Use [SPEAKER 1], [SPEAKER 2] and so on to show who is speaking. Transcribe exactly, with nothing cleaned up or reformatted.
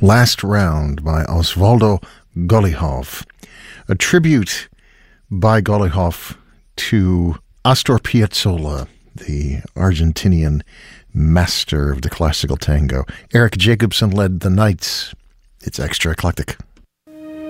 [SPEAKER 1] Last Round by Osvaldo Golijov. A tribute by Golijov to Astor Piazzolla, the Argentinian master of the classical tango. Eric Jacobson led the Knights. It's extra eclectic.